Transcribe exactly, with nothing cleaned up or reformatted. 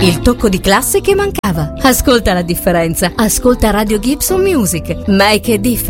il tocco di classe che mancava. Ascolta la differenza. Ascolta Radio Gibson Music. Make a difference.